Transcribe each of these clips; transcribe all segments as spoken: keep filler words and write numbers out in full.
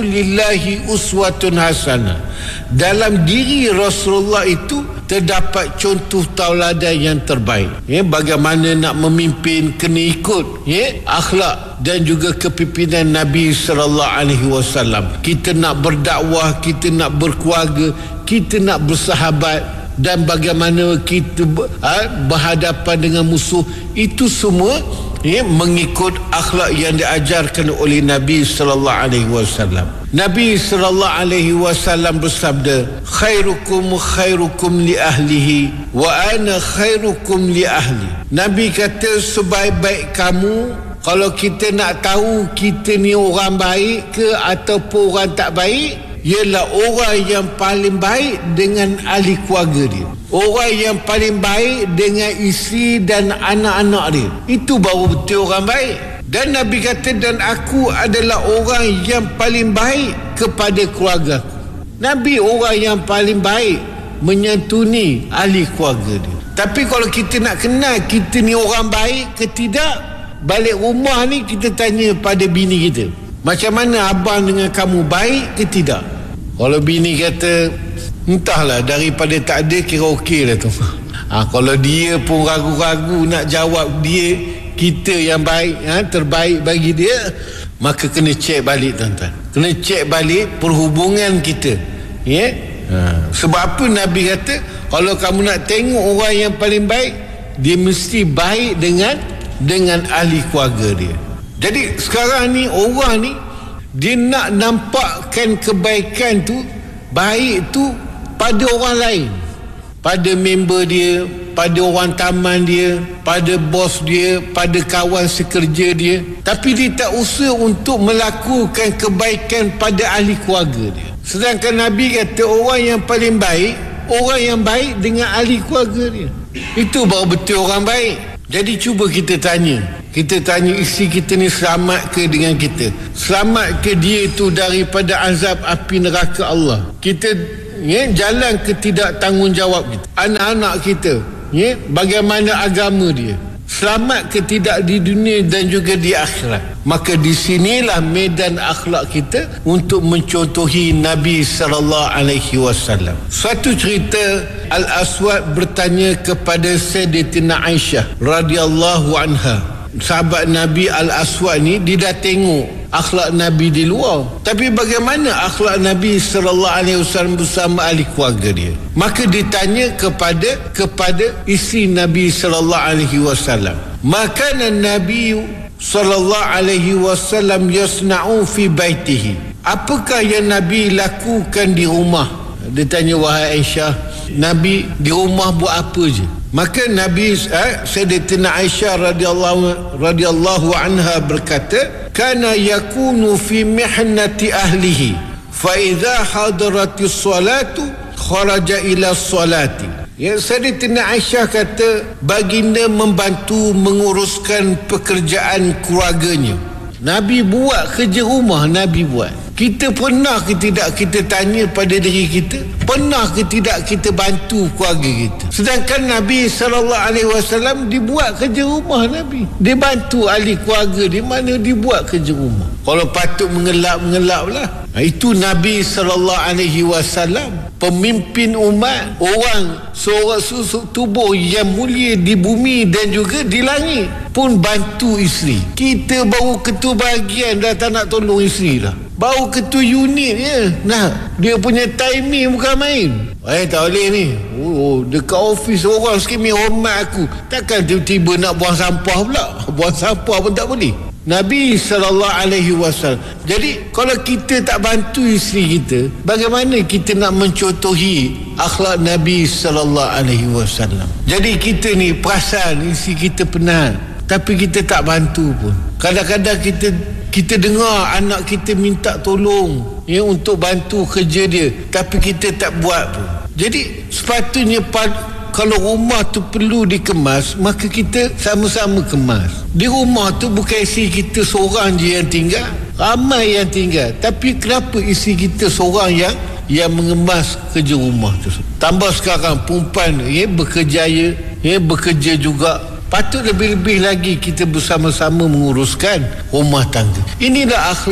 Rasulillahi uswatun hasanah. Dalam diri Rasulullah itu terdapat contoh tauladan yang terbaik. Ya, bagaimana nak memimpin, kena ikut ya akhlak dan juga kepimpinan Nabi sallallahu alaihi wasallam. Kita nak berdakwah, kita nak berkeluarga, kita nak bersahabat, dan bagaimana kita ha, berhadapan dengan musuh, itu semua ya, mengikut akhlak yang diajarkan oleh Nabi sallallahu alaihi wasallam. Nabi sallallahu alaihi wasallam bersabda, khairukum khairukum li ahlihi wa ana khairukum li ahli. Nabi kata, sebaik-baik kamu, kalau kita nak tahu kita ni orang baik ke ataupun orang tak baik, ialah orang yang paling baik dengan ahli keluarga dia, orang yang paling baik dengan isteri dan anak-anak dia. Itu baru betul orang baik. Dan Nabi kata, dan aku adalah orang yang paling baik kepada keluarga aku. Nabi orang yang paling baik menyantuni ahli keluarga dia. Tapi kalau kita nak kenal kita ni orang baik ke tidak, balik rumah ni kita tanya pada bini kita, macam mana abang dengan kamu, baik ke tidak? Kalau bini kata, entahlah, daripada tak ada kira okey lah tu. Ha, kalau dia pun ragu-ragu nak jawab dia kita yang baik, ha, terbaik bagi dia, maka kena cek balik tuan-tuan. Kena cek balik perhubungan kita. Ya? Ha. Sebab apa Nabi kata, kalau kamu nak tengok orang yang paling baik, dia mesti baik dengan dengan ahli keluarga dia. Jadi sekarang ni orang ni dia nak nampakkan kebaikan tu, baik tu pada orang lain, pada member dia, pada orang taman dia, pada bos dia, pada kawan sekerja dia, tapi dia tak usaha untuk melakukan kebaikan pada ahli keluarga dia. Sedangkan Nabi kata orang yang paling baik, orang yang baik dengan ahli keluarga dia. Itu baru betul orang baik. Jadi cuba kita tanya, kita tanya isteri kita ni selamat ke dengan kita? Selamat ke dia itu daripada azab api neraka Allah? Kita ya, jalan ke tidak tanggungjawab kita? Anak-anak kita ya, bagaimana agama dia? Selamat ke tidak di dunia dan juga di akhirat? Maka di sinilah medan akhlak kita untuk mencontohi Nabi sallallahu alaihi wasallam. Suatu cerita, Al-Aswad bertanya kepada Sayyidatina Aisyah radhiyallahu anha. Sahabat Nabi Al-Aswad ni, dia dah tengok akhlak Nabi di luar, tapi bagaimana akhlak Nabi sallallahu alaihi wasallam bersama ahli keluarga dia? Maka ditanya kepada kepada isteri Nabi sallallahu alaihi wasallam, maka Nabi sallallahu alaihi wasallam yasna'u fi baitihi, apakah yang Nabi lakukan di rumah? Dia tanya, wahai Aisyah, Nabi di rumah buat apa je? Maka Nabi eh, Sayyidatina Aisyah radhiyallahu radhiyallahu anha berkata, kana yakunu fi mihnati ahlihi fa idza hadaratis salatu kharaja ila salati. Ya, Sayyidatina Aisyah kata baginda membantu menguruskan pekerjaan keluarganya. Nabi buat kerja rumah, Nabi buat. Kita pernah ke tidak kita tanya pada diri kita, pernah ke tidak kita bantu keluarga kita? Sedangkan Nabi sallallahu alaihi wasallam dibuat kerja rumah Nabi. Dia bantu ahli keluarga di mana dibuat kerja rumah. Kalau patut mengelak-mengelak lah. Itu Nabi sallallahu alaihi wasallam, pemimpin umat, orang seorang susuk tubuh yang mulia di bumi dan juga di langit, pun bantu isteri. Kita baru ketua bahagian dah tak nak tolong isteri dah. Baru ketua unit je. Nah, dia punya timing bukan main. Eh, tak boleh ni. Oh, dekat office orang sikit ni hormat aku. Takkan tiba-tiba nak buang sampah pula. Buang sampah pun tak boleh. Nabi sallallahu alaihi wasallam. Jadi kalau kita tak bantu isteri kita, bagaimana kita nak mencontohi akhlak Nabi sallallahu alaihi wasallam? Jadi kita ni perasan isteri kita penat, tapi kita tak bantu pun. Kadang-kadang kita kita dengar anak kita minta tolong ya untuk bantu kerja dia, tapi kita tak buat pun. Jadi sepatutnya kalau rumah tu perlu dikemas, maka kita sama-sama kemas. Di rumah tu bukan isteri kita seorang je yang tinggal, ramai yang tinggal. Tapi kenapa isteri kita seorang yang yang mengemas kerja rumah tu? Tambah sekarang perempuan ya bekerjaya, ya bekerja juga. Patut lebih-lebih lagi kita bersama-sama menguruskan rumah tangga. Inilah akhlak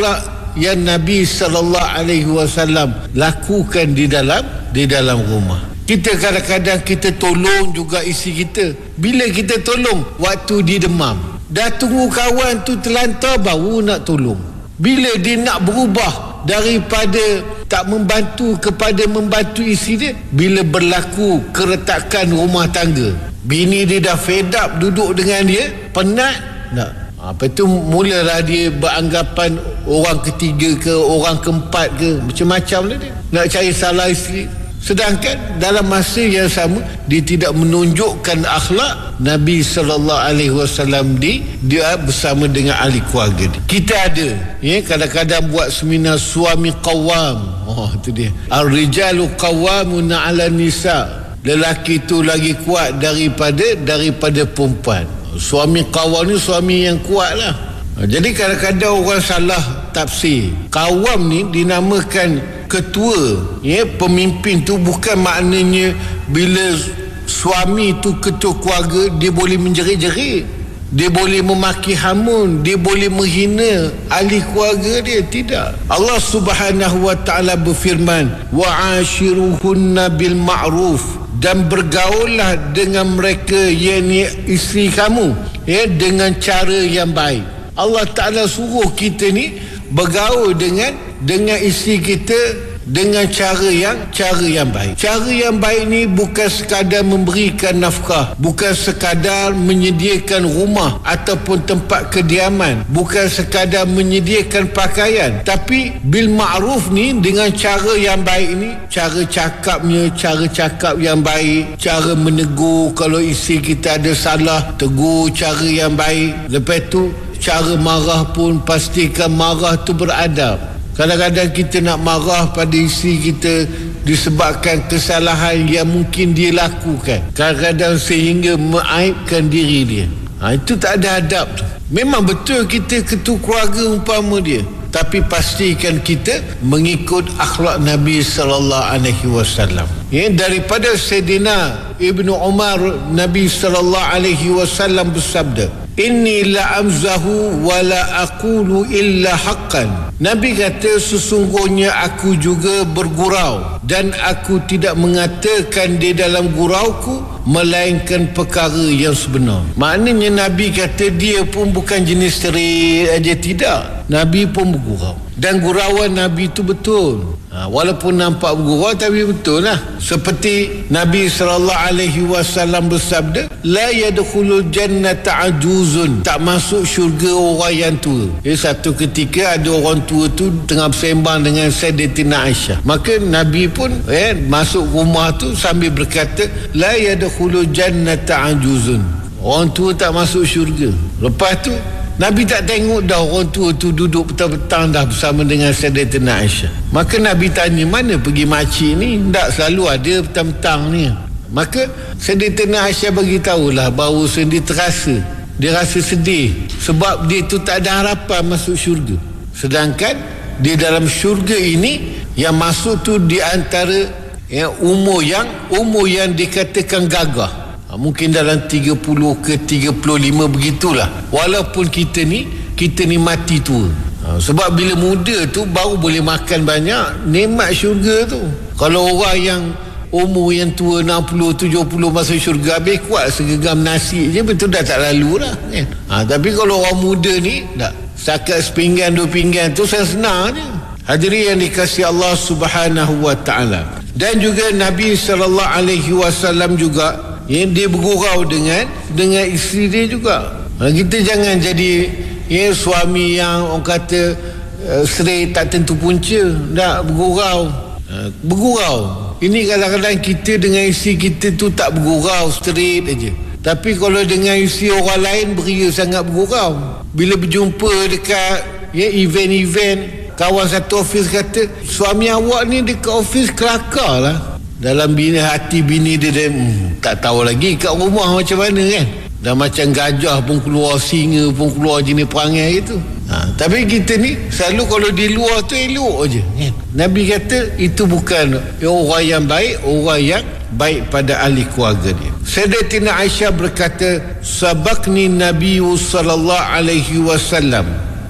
yang Nabi sallallahu alaihi wasallam lakukan di dalam di dalam rumah. Kita kadang-kadang kita tolong juga isteri kita. Bila kita tolong? Waktu dia demam. Dah tunggu kawan tu terlantar baru nak tolong. Bila dia nak berubah daripada tak membantu kepada membantu isteri dia, bila berlaku keretakan rumah tangga, bini dia dah fed up duduk dengan dia, penat nak. Apa tu mulalah dia beranggapan orang ketiga ke orang keempat ke, macam-macam lah dia nak cari salah isteri. Sedangkan dalam masa yang sama dia tidak menunjukkan akhlak Nabi sallallahu alaihi wasallam di dia bersama dengan ahli keluarga dia. Kita ada ya kadang-kadang buat seminar suami qawwam. Oh itu dia. Ar-rijalu qawwamuna 'ala nisa. Lelaki itu lagi kuat daripada daripada perempuan. Suami qawwam ni suami yang kuat lah. Jadi kadang-kadang orang salah tafsir. Qawwam ni dinamakan ketua, ya, pemimpin tu bukan maknanya bila suami tu ketua keluarga dia boleh menjerit-jerit, dia boleh memaki hamun, dia boleh menghina ahli keluarga dia. Tidak. Allah Subhanahu wa taala berfirman, wa'ashiruhunna bil ma'ruf, dan bergaullah dengan mereka yakni isteri kamu ya dengan cara yang baik. Allah Taala suruh kita ni bergaul dengan dengan isteri kita dengan cara yang cara yang baik. Cara yang baik ni bukan sekadar memberikan nafkah, bukan sekadar menyediakan rumah ataupun tempat kediaman, bukan sekadar menyediakan pakaian, tapi bil ma'ruf ni dengan cara yang baik ni, cara cakapnya, cara cakap yang baik, cara menegur kalau isteri kita ada salah, tegur cara yang baik. Lepas tu cara marah pun pastikan marah tu beradab. Kadang-kadang kita nak marah pada isteri kita disebabkan kesalahan yang mungkin dia lakukan, kadang-kadang sehingga mengaibkan diri dia. Ha, itu tak ada adab tu. Memang betul kita ketua keluarga umpama dia, tapi pastikan kita mengikut akhlak Nabi sallallahu alaihi wasallam. Ya, daripada Sayyidina Ibnu Umar, Nabi sallallahu alaihi wasallam bersabda, inni la amzahu wa la aqulu illa haqqan. Nabi kata sesungguhnya aku juga bergurau dan aku tidak mengatakan di dalam gurauku melainkan perkara yang sebenar. Maknanya Nabi kata dia pun bukan jenis terik aja, tidak. Nabi pun bergurau. Dan gurauan Nabi itu betul. Ha, walaupun nampak bergurau tapi betul lah. Seperti Nabi sallallahu alaihi wasallam bersabda, la yadkhulul jannata ajuzun, tak masuk syurga orang yang tua. Eh, satu ketika ada orang tua tu tengah bersembang dengan Sayyidatina Aisyah. Maka Nabi pun eh, masuk rumah tu sambil berkata, la yadkhulul jannata ajuzun, orang tua tak masuk syurga. Lepas tu Nabi tak tengok dah orang tua tu duduk petang-petang dah bersama dengan Sayyidatina Aisyah. Maka Nabi tanya, mana pergi makcik ni? Tak selalu ada petang-petang ni. Maka Sayyidatina Aisyah bagi tahulah bahawa dia terasa, dia rasa sedih sebab dia tu tak ada harapan masuk syurga. Sedangkan di dalam syurga ini yang masuk tu di antara ya, umur yang umur yang dikatakan gagah. Ha, mungkin dalam tiga puluh ke tiga puluh lima begitulah. Walaupun kita ni kita ni mati tua. Ha, sebab bila muda tu baru boleh makan banyak, nikmat syurga tu. Kalau orang yang umur yang tua enam puluh tujuh puluh masuk syurga, habis kuat segegam nasi je betul dah tak lalu lah kan? Ha, tapi kalau orang muda ni tak, setakat sepinggan dua pinggan tu senang je. Hadirin yang dikasihi Allah Subhanahu wa taala. Dan juga Nabi sallallahu alaihi wasallam juga ya, dia bergurau dengan dengan isteri dia juga. Ha, kita jangan jadi ya, suami yang orang kata uh, straight tak tentu punca, tak bergurau. Uh, bergurau. Ini kadang-kadang kita dengan isteri kita tu tak bergurau straight aja. Tapi kalau dengan isteri orang lain beria sangat bergurau. Bila berjumpa dekat ya, event-event, kawan satu office kata, suami awak ni dekat office kelakar lah. Dalam bini hati bini dia, dia hmm, tak tahu lagi kat rumah macam mana kan. Dah macam gajah pun keluar, singa pun keluar, jenis perangai itu. Ha, tapi kita ni selalu kalau di luar tu elok je kan? Nabi kata itu bukan orang yang baik, orang yang baik pada ahli keluarga dia. Sayyidatina Aisyah berkata, sabaqni Nabi sallallahu alaihi wasallam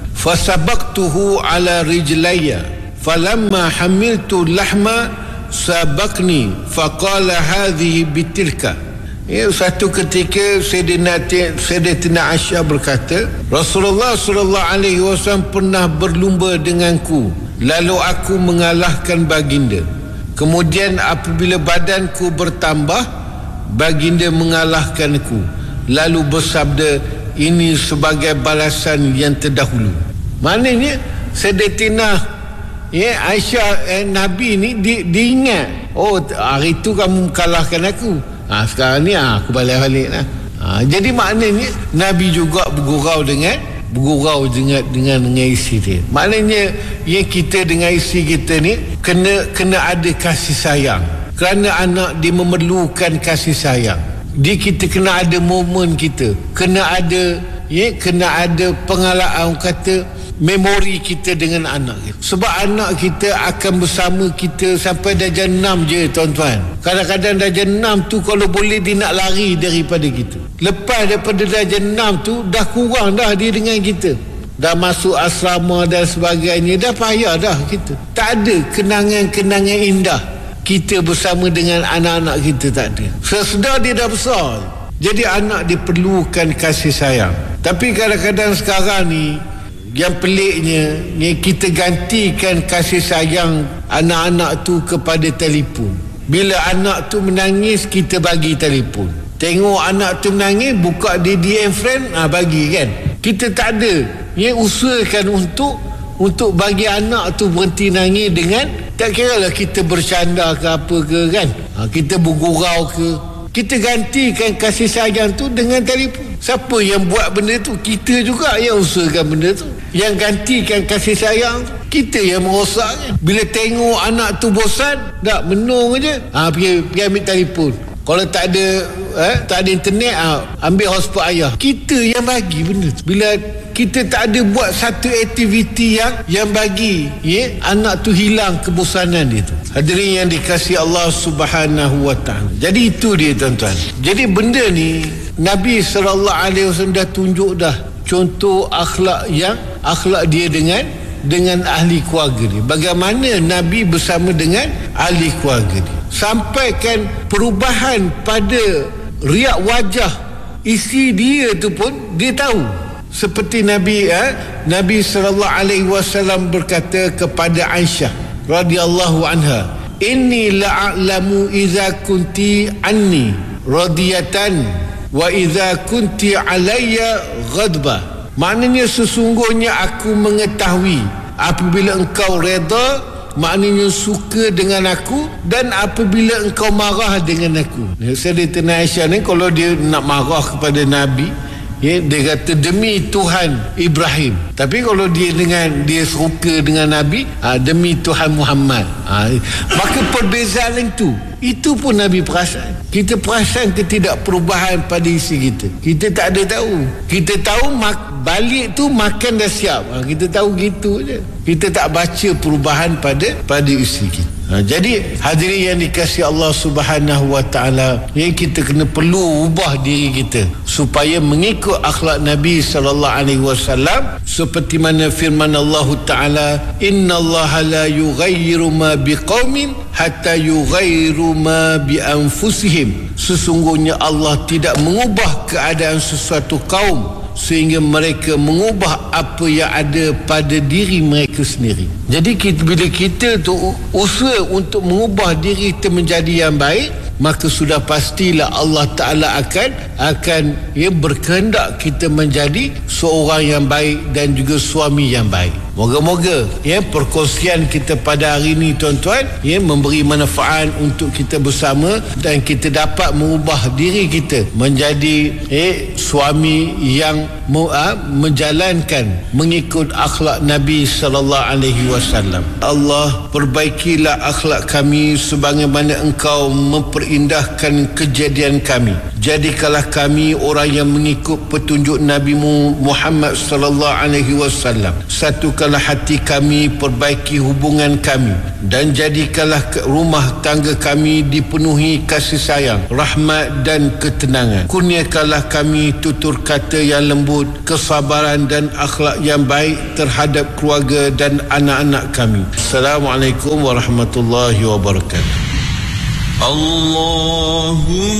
fasabaqtuhu ala rijlaya falamma hamiltu lahma sabaqni faqala hadhihi bitilka. Ya, satu ketika Sayyidina Sayyidatina Aisyah berkata, Rasulullah sallallahu alaihi wasallam pernah berlumba denganku, lalu aku mengalahkan baginda. Kemudian apabila badanku bertambah, baginda mengalahkanku, lalu bersabda, ini sebagai balasan yang terdahulu. Maknanya Sayyidatina ya, Aisyah eh, Nabi ni di, diingat, oh hari tu kamu kalahkan aku, ha, sekarang ni ha, aku balik-balik lah. Ha, jadi maknanya Nabi juga bergurau dengan bergurau dengan dengan dengan isteri dia. Maknanya yang kita dengan isteri kita ni kena kena ada kasih sayang, kerana anak dia memerlukan kasih sayang. Dia kita kena ada momen kita, kena ada ya, kena ada pengalaman, kata memori kita dengan anak kita. Sebab anak kita akan bersama kita sampai darjah enam je tuan-tuan. Kadang-kadang darjah enam tu kalau boleh dia nak lari daripada kita. Lepas daripada darjah enam tu dah kurang dah dia dengan kita, dah masuk asrama dan sebagainya, dah payah dah kita. Tak ada kenangan-kenangan indah kita bersama dengan anak-anak kita, tak ada. Sesedar dia dah besar, jadi anak dia perlukan kasih sayang. Tapi kadang-kadang sekarang ni yang peliknya ni, kita gantikan kasih sayang anak-anak tu kepada telefon. Bila anak tu menangis, kita bagi telefon. Tengok anak tu menangis, buka D D M friend, ah bagi kan. Kita tak ada ya, usahakan untuk untuk bagi anak tu berhenti nangis dengan, tak kira lah kita bercanda ke apa ke kan, ha, kita bergurau ke, kita gantikan kasih sayang tu dengan telefon. Siapa yang buat benda tu? Kita juga yang usahakan benda tu. Yang gantikan kasih sayang tu, kita yang merosakkan. Bila tengok anak tu bosan, tak menung je, ha, pergi, pergi ambil telefon. Kalau tak ada eh, tak ada internet, ha, ambil hotspot ayah. Kita yang bagi benda tu. Bila kita tak ada buat satu aktiviti yang yang bagi ya, anak tu hilang kebosanan dia tu. Hadirin yang dikasihi Allah Subhanahu wa taala. Jadi itu dia tuan-tuan. Jadi benda ni Nabi sallallahu alaihi wasallam dah tunjuk dah contoh akhlak yang akhlak dia dengan dengan ahli keluarga dia. Bagaimana Nabi bersama dengan ahli keluarga dia. Sampaikan perubahan pada riak wajah isteri dia tu pun dia tahu. Seperti Nabi eh, Nabi sallallahu alaihi wasallam berkata kepada Aisyah radhiyallahu anha, inni la'alamu idza kunti anni radiyatan wa idza kunti alayya ghadba. Maknanya sesungguhnya aku mengetahui apabila engkau redha, maknanya suka dengan aku, dan apabila engkau marah dengan aku. Sayyidatina Aisyah ni kalau dia nak marah kepada Nabi, ya, dia kata demi Tuhan Ibrahim. Tapi kalau dia dengan dia suka dengan Nabi, ha, demi Tuhan Muhammad. Ha, maka perbezaan itu itu pun Nabi perasan. Kita perasan ketidakperubahan pada isi kita. Kita tak ada tahu. Kita tahu mak, balik tu makan dah siap. Ha, kita tahu gitu je. Kita tak baca perubahan pada pada isi kita. Ha, jadi hadirin yang dikasihi Allah Subhanahu wa taala, yang kita kena perlu ubah diri kita supaya mengikut akhlak Nabi sallallahu alaihi wasallam, seperti mana firman Allah taala, innallaha la yughayyiru ma biqaumin hatta yughayyiru ma bi anfusihim. Sesungguhnya Allah tidak mengubah keadaan sesuatu kaum sehingga mereka mengubah apa yang ada pada diri mereka sendiri. Jadi kita, bila kita tu usaha untuk mengubah diri kita menjadi yang baik, maka sudah pastilah Allah Ta'ala akan akan ya, berkehendak kita menjadi seorang yang baik dan juga suami yang baik. Moga-moga ya, perkongsian kita pada hari ini tuan-tuan ya, memberi manfaat untuk kita bersama, dan kita dapat mengubah diri kita menjadi eh, suami yang mu, ha, menjalankan mengikut akhlak Nabi sallallahu alaihi wasallam. Allah, perbaikilah akhlak kami sebagaimana Engkau memperindahkan kejadian kami. Jadikanlah kami orang yang mengikut petunjuk Nabi Muhammad sallallahu alaihi wasallam. Satukan lembutkanlah hati kami, perbaiki hubungan kami, dan jadikanlah rumah tangga kami dipenuhi kasih sayang, rahmat dan ketenangan. Kurniakanlah kami tutur kata yang lembut, kesabaran dan akhlak yang baik terhadap keluarga dan anak-anak kami. Assalamualaikum warahmatullahi wabarakatuh. Allahumma